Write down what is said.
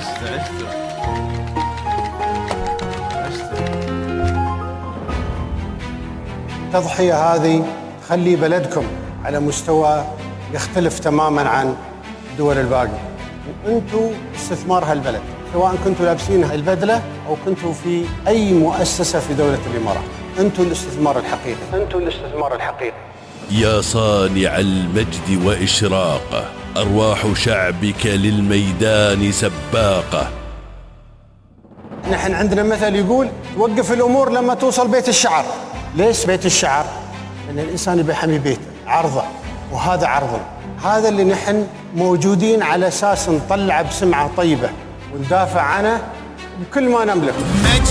التضحية هذه تخلي بلدكم على مستوى يختلف تماماً عن الدول الباقية، وأنتوا استثمار هالبلد، سواء كنتوا لابسين البدلة أو كنتوا في أي مؤسسة في دولة الإمارات. أنتوا الاستثمار الحقيقي، أنتوا الاستثمار الحقيقي. يا صانع المجد وإشراقه، أرواح شعبك للميدان سباقة. نحن عندنا مثل يقول توقف الأمور لما توصل بيت الشعر. ليش بيت الشعر؟ لأن الإنسان يبي يحمي بيته، عرضه، وهذا عرضنا. هذا اللي نحن موجودين على أساس نطلع بسمعة طيبة وندافع عنه بكل ما نملك.